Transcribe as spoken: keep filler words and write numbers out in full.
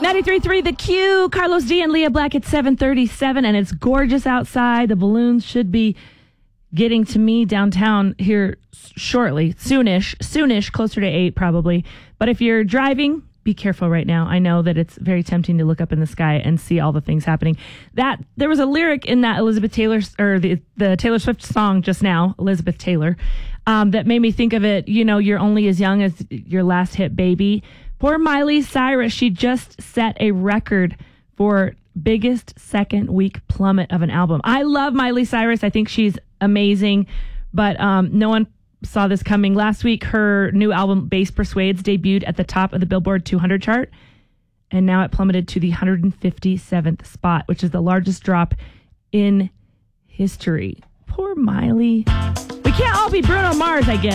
ninety-three point three The Q, Carlos D and Leah Black at seven thirty-seven, and it's gorgeous outside. The balloons should be getting to me downtown here shortly, soonish, soonish, closer to eight probably. But if you're driving, be careful right now. I know that it's very tempting to look up in the sky and see all the things happening. That there was a lyric in that Elizabeth Taylor or the the Taylor Swift song just now, Elizabeth Taylor, um, that made me think of it. You know, you're only as young as your last hit, baby. Poor Miley Cyrus. She just set a record for biggest second week plummet of an album. I love Miley Cyrus. I think she's amazing, but um, no one saw this coming. Last week, her new album, Bass Persuades, debuted at the top of the Billboard two hundred chart, and now it plummeted to the one hundred fifty-seventh spot, which is the largest drop in history. Poor Miley. We can't all be Bruno Mars, I guess.